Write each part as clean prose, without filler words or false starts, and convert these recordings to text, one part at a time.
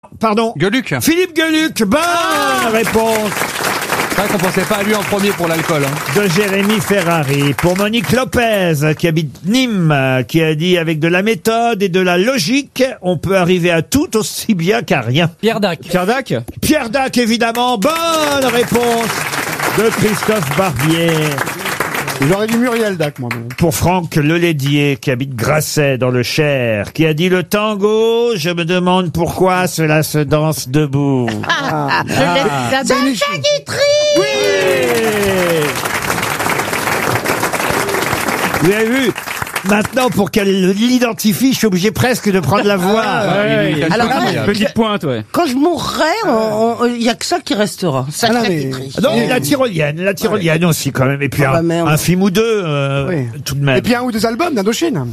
Pardon. Gueluc. Philippe Gueluc, bonne réponse. C'est vrai qu'on pensait pas à lui en premier pour l'alcool. De Jérémy Ferrari. Pour Monique Lopez, qui habite Nîmes, qui a dit: avec de la méthode et de la logique, on peut arriver à tout aussi bien qu'à rien. Pierre Dac. Pierre Dac. Pierre Dac, évidemment. Bonne réponse de Christophe Barbier. J'aurais dit Muriel Dac, moi. Pour Franck Lelédier, qui habite Grasset dans le Cher, qui a dit: le tango, je me demande pourquoi cela se danse debout. Sacha Guitry. Oui. Vous avez vu? Maintenant, pour qu'elle l'identifie, je suis obligé presque de prendre la voix. Alors, Petite pointe, ouais. quand je mourrai, il y a que ça qui restera. Sacha Guitry. Non, la tyrolienne aussi quand même. Et puis merde. un film ou deux, Oui. tout de même. Et puis un ou deux albums d'Indochine.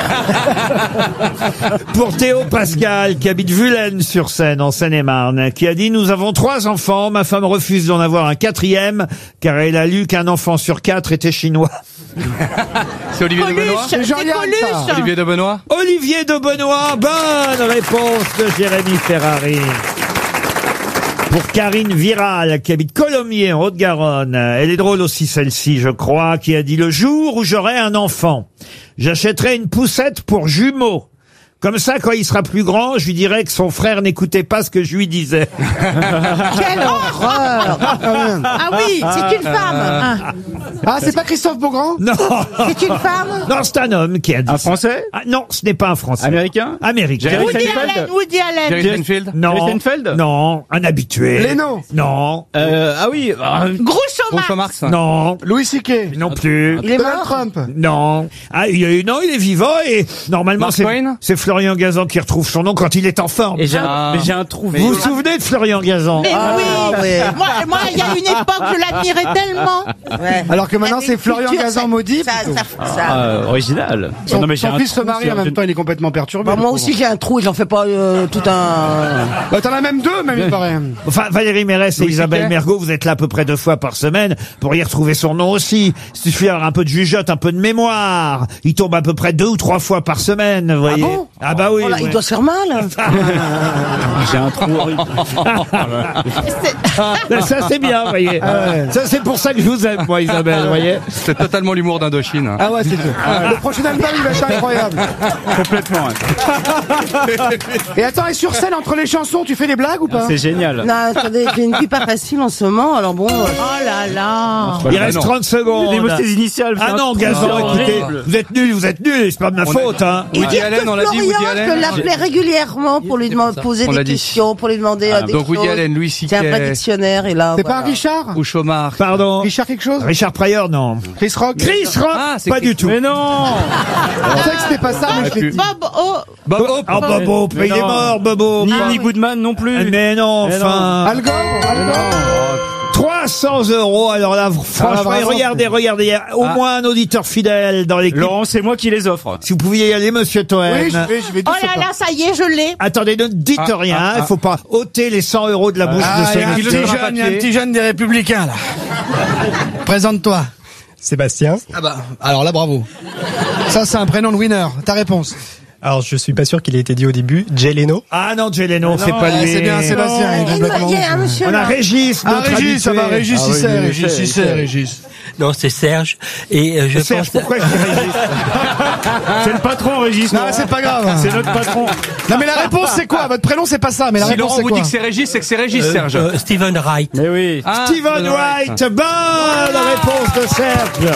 Pour Théo Pascal, qui habite Vulaine-sur-Seine, en Seine-et-Marne, qui a dit: nous avons 3 enfants, ma femme refuse d'en avoir un 4e, car elle a lu qu'un enfant sur 4 était chinois. C'est Olivier de Benoît. C'est Jean-Yann, ça. Olivier de Benoît. Olivier de Benoît, bonne réponse de Jérémy Ferrari. Pour Karine Viral, qui habite Colomiers, en Haute-Garonne, elle est drôle aussi celle-ci, je crois, qui a dit: le jour où j'aurai un enfant, j'achèterai une poussette pour jumeaux. Comme ça, quand il sera plus grand, je lui dirai que son frère n'écoutait pas ce que je lui disais. Quelle horreur. Ah oui, c'est une femme. Ah, c'est pas Christophe Beaugrand? Non, C'est une femme. non, c'est un homme qui a dit Un ça. Français? Ah, non, ce n'est pas un Français. Américain? Américain. Jerry Woody Seinfeld. Allen. Woody Allen. Jerry Seinfeld. Non. Jerry Seinfeld. Non, un habitué. Leno. Non. Ah oui. Groucho Groucho Marx. Marx. Non. Louis C.K. Non plus. Il est Donald mort. Trump. Non. Ah, il est vivant et normalement Mark c'est Twain. Florian Gazan qui retrouve son nom quand il est en forme. Et j'ai Ah. mais j'ai un trou. Vous vous souvenez de Florian Gazan? Mais oui. ouais. Moi, il y a une époque, je l'admirais tellement. Alors que maintenant, Mais c'est Florian culture, Gazan ça- maudit. Original. Son, Non, mais j'ai son un fils se trou marie sur- en même temps, il est complètement perturbé. Bah, le moi pauvre. aussi j'ai un trou et j'en fais pas tout un. Bah, t'en as même 2, même, il paraît. Enfin, Valérie Mérès et Louis Isabelle C.K. Mergo, vous êtes là à peu près 2 fois par semaine pour y retrouver son nom aussi. Il suffit d'avoir un peu de jugeote, un peu de mémoire. Il tombe à peu près 2 ou 3 fois par semaine, vous voyez. bon Ah bah oui. Oh là, ouais. il doit se faire mal. J'ai un trou horrible. Ça c'est bien, vous voyez. Ça c'est pour ça que je vous aime, moi, Isabelle, vous voyez. C'est totalement l'humour d'Indochine. Ah ouais, c'est tout. Le prochain album, il va être incroyable. Complètement. Ouais. Et attends, et sur scène, entre les chansons, tu fais des blagues ou pas? C'est génial. Non, attendez, j'ai une vie pas facile en ce moment, alors bon. Oh là là. Il reste 30 secondes. Les mots initiales. Ah non, Gazan, écoutez, vous êtes nuls, c'est pas de ma faute, hein. Et Woody dire Allen, que on l'a dit, Woody Florian, Allen. je l'appelais régulièrement pour lui poser On des l'a dit. questions, pour lui demander des Donc choses. Woody Allen, Louis C.K. C'est un vrai dictionnaire et là. C'est voilà. pas un Richard? Groucho Marx. Pardon. Richard quelque chose? Richard Pryor, non. Chris Rock? Chris Rock, Ah, c'est pas Chris- du tout. Mais non. Je savais que c'était pas ça, mais je l'ai dit. Bob, oh, Bob Hope. Ah, Bob Hope, Mais il est non. mort, Bob Hope. Ni Goodman non plus. Mais non, Mais non. enfin. Al Gore? 300 €, alors là, franchement, bravo. regardez, il y a au moins un auditeur fidèle dans l'équipe. Laurent, c'est moi qui les offre. Si vous pouviez y aller, monsieur Toen. Oui, je vais oh doucement. là là, ça y est, je l'ai. Attendez, ne dites rien, il faut pas ôter les 100 € de la bouche de ce monsieur. il y a un petit jeune des Républicains, là. Présente-toi. Sébastien. Ah bah, alors là, bravo. Ça, c'est un prénom de winner. Ta réponse. Alors, je suis pas sûr qu'il ait été dit au début. Jay Leno. Ah non, Jay Leno, c'est pas lui. C'est bien Sébastien, il est complètement. Il y a un monsieur On a là. Régis, Ah, notre Régis, ça va, habitué. Régis, il sait, Régis, il sait, Régis. Non, c'est Serge. Et je Serge, pourquoi je dis Régis? C'est le patron, Régis. Non, Laurent. c'est pas grave. C'est notre patron. Non, mais la réponse, c'est quoi? Votre prénom, c'est pas ça, mais la Si réponse, Laurent c'est vous quoi? dit que c'est Régis, c'est que c'est Régis, Serge. Steven Wright. Mais oui. Ah, Steven Wright, bonne réponse de Serge.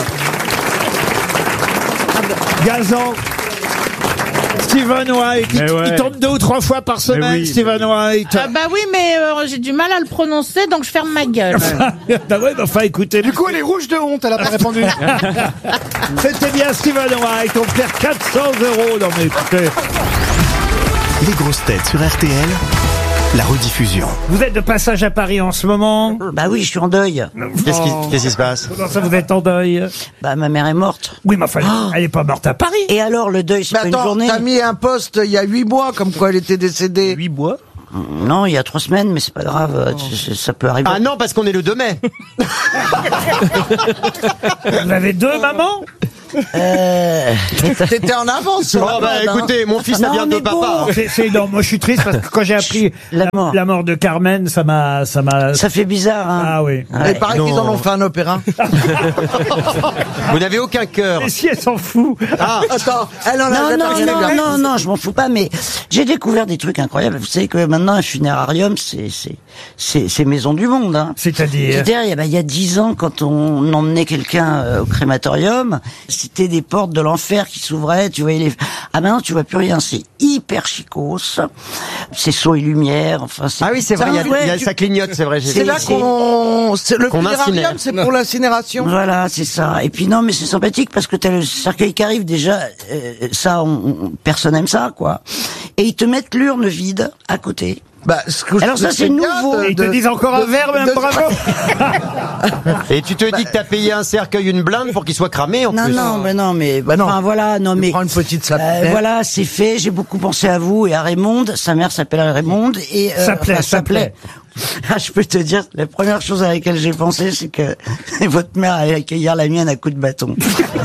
Gazan. Steven White, Mais ouais. il tombe 2 ou 3 fois par semaine, oui. Steven White. Ah bah oui, mais j'ai du mal à le prononcer, donc je ferme ma gueule. Bah ouais, bah enfin écoutez, Du coup, elle est rouge de honte, elle a pas répondu. c'était bien Steven White, on perd 400 €, non mais écoutez. Les grosses têtes sur RTL, la rediffusion. Vous êtes de passage à Paris en ce moment? Bah oui, je suis en deuil. Qu'est-ce qui se passe? Comment ça vous êtes en deuil? Bah ma mère est morte. Oui, mais enfin, elle est pas morte à Paris. Et alors le deuil, c'est Mais pas une attends, journée? t'as mis un post il y a 8 mois, comme quoi elle était décédée. 8 mois. Non, il y a 3 semaines, mais c'est pas grave, ça peut arriver. Ah non, parce qu'on est le 2 mai. Vous avez 2 mamans? T'étais en avance sur la Oh, bah, mode, hein. écoutez, mon fils a Non, bientôt mais bon. papa. Non, moi je suis triste parce que quand j'ai appris La mort. la mort de Carmen, ça m'a. Ça fait bizarre, hein. Ah oui. Il paraît qu'ils en Non. ont fait un opéra. Vous n'avez aucun cœur. Et si elle s'en fout. Attends, elle en a Non, jamais non, parlé, non, là. non, non, je m'en fous pas, mais j'ai découvert des trucs incroyables. Vous savez que maintenant, un funérarium, c'est maison du monde, hein. C'est-à-dire. Il y a 10 ans, quand on emmenait quelqu'un au crématorium, c'était des portes de l'enfer qui s'ouvraient, tu voyais les... Ah, maintenant, tu vois plus rien, c'est hyper chicos, c'est son et lumière, enfin, c'est... Ah oui, c'est vrai, ça clignote, c'est vrai. C'est là qu'on... Le qu'on funérarium, incinère. c'est pour l'incinération. Voilà, c'est ça. Et puis non, mais c'est sympathique parce que t'as le cercueil qui arrive déjà. Ça, personne aime ça, quoi. Et ils te mettent l'urne vide à côté. Bah, ce que Alors je ça, sais c'est bien nouveau. de- Et ils te de- disent encore un de- verre, même de- bravo. Et tu te dis que t'as payé un cercueil, une blinde pour qu'il soit cramé en Non, plus. non, mais non, mais Bah non. enfin voilà, non, Tu mais prends une petite sapette. voilà, c'est fait. J'ai beaucoup pensé à vous et à Raymond. Sa mère s'appelle Raymond et Ça plaît. Ah, je peux te dire, la première chose à laquelle j'ai pensé, c'est que votre mère allait accueillir la mienne à coups de bâton.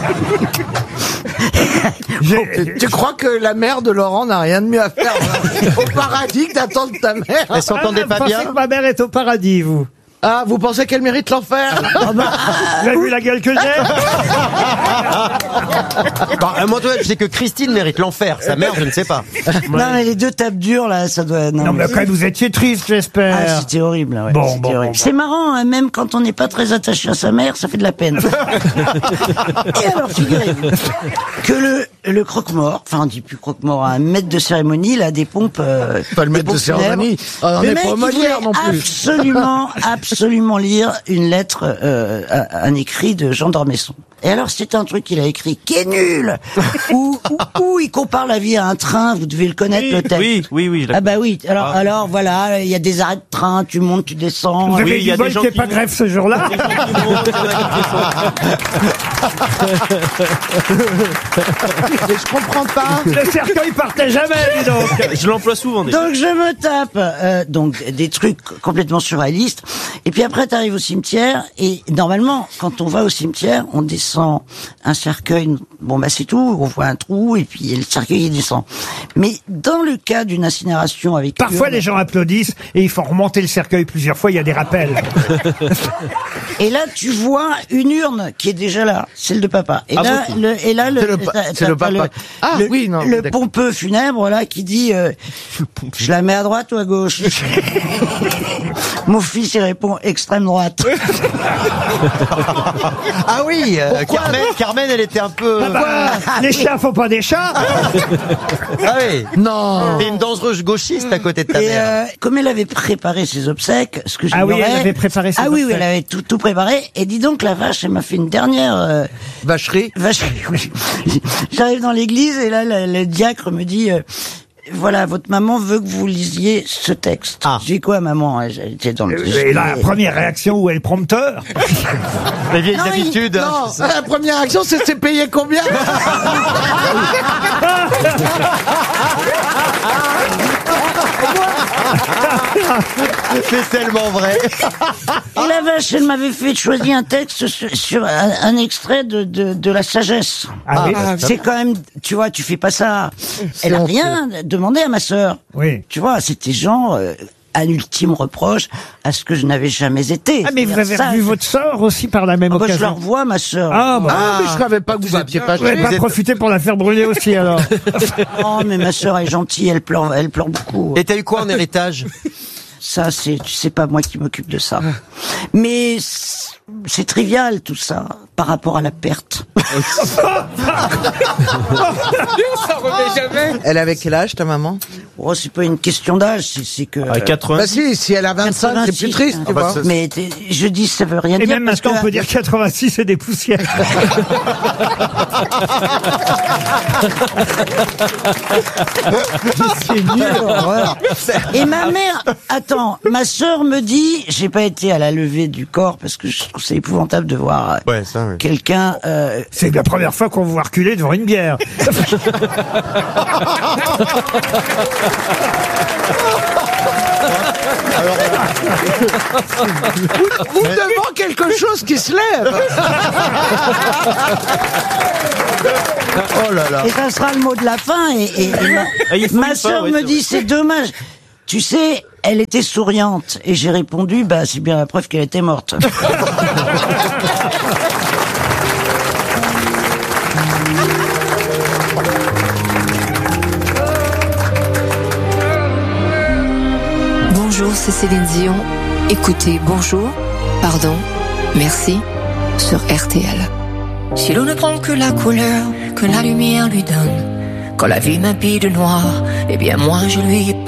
Tu crois que la mère de Laurent n'a rien de mieux à faire là, au paradis que d'attendre ta mère? Elle s'entendait Vous pas pensez bien. que ma mère est au paradis, vous. Ah, vous pensez qu'elle mérite l'enfer? Vous avez vu la gueule que j'ai? Bah, moi, je sais que Christine mérite l'enfer. Sa mère, je ne sais pas. Non, mais les deux tapes dures, là, ça doit... Non, mais quand même, vous étiez triste, Ah, j'espère. c'était horrible, ouais. Bon, c'était bon, horrible. bon. C'est marrant, hein, même quand on n'est pas très attaché à sa mère, ça fait de la peine. Et alors, figurez-vous que le croque-mort, enfin, on dit plus croque-mort, un maître de cérémonie, là, des pompes... Pas le des maître de pompes cérémonie. funèbres. Ah, on Le n'est mec, pas il Molière voulait non plus. absolument lire une lettre, un écrit de Jean d'Ormesson. Et alors, c'est un truc qu'il a écrit qui est nul, où il compare la vie à un train, vous devez le connaître, le texte. Oui. Ah bah oui, alors voilà, il y a des arrêts de train, tu montes, tu descends. Vous avez il y a du bol des gens qu'il n'y ait qui pas vont- grève ce jour-là. Mais je comprends pas. Le cercueil partait jamais, dis donc. Je l'emploie souvent. déjà. Donc je me tape donc des trucs complètement surréalistes. Et puis après, t'arrives au cimetière et normalement, quand on va au cimetière, on descend un cercueil. Bon bah c'est tout, on voit un trou et puis le cercueil il descend. Mais dans le cas d'une incinération avec Parfois, urne, les gens applaudissent et il faut remonter le cercueil plusieurs fois. Il y a des rappels. et là tu vois une urne qui est déjà là, celle de papa. Et là, C'est le papa. Ah oui, non, le d'accord. pompeux funèbre là qui dit je la mets à droite ou à gauche. Mon fils il répond extrême droite. Ah oui, Carmen, elle était un peu. Les chats font pas des chats. Ah oui. Non. T'es une dangereuse gauchiste à côté de ta Et mère. comme elle avait préparé ses obsèques, ce que Ah oui, j'ignorais... elle avait préparé ses Ah oui, obsèques. elle avait tout préparé. Et dis donc, la vache, elle m'a fait une dernière... Vacherie. Oui. J'arrive dans l'église et là, le diacre me dit... voilà, votre maman veut que vous lisiez ce texte. Ah. Je dis quoi, maman? J'étais dans le... Et là, la première réaction, où est le prompteur? Les vieilles non, habitudes. Non, la première action, c'est payé combien? C'est tellement vrai. Et la vache, elle m'avait fait choisir un texte sur un extrait de la sagesse. Ah oui. C'est quand même, tu vois, tu fais pas ça. Elle a rien demandé à ma sœur. Oui. Tu vois, c'était genre un ultime reproche à ce que je n'avais jamais été. Ah, mais vous avez C'est-à-dire revu ça, votre sœur aussi par la même je la occasion. revois, ma sœur. Ah, bah. Ah, mais je savais pas que vous étiez Vous fâché. n'avez pas profité pour la faire brûler aussi, alors. Oh, mais ma sœur est gentille, elle pleure beaucoup. Et t'as eu quoi en héritage? Ça, c'est pas moi qui m'occupe de ça. Mais c'est trivial, tout ça, par rapport à la perte. Elle avait quel âge, ta maman? Oh, c'est pas une question d'âge, c'est que... À 80. Bah si elle a 25, c'est plus 86, triste, tu vois. Mais je dis, ça veut rien Et dire. même parce maintenant, que- on peut dire 86 et des poussières. C'est nul, horreur. Et ma mère, attends, ma sœur me dit, j'ai pas été à la levée du corps parce que je trouve ça épouvantable de voir Ouais, ça, oui. quelqu'un. C'est la première fois qu'on vous voit reculer devant une bière. Ou devant quelque chose qui se lève. Oh là là. Et ça sera le mot de la fin. Ma sœur me dit, c'est dommage. Tu sais, elle était souriante. Et j'ai répondu, bah, c'est bien la preuve qu'elle était morte. Bonjour, c'est Céline Dion. Écoutez, bonjour, pardon, merci, sur RTL. Si l'on ne prend que la couleur que la lumière lui donne, quand la vie m'habille de noir, eh bien moi je lui ai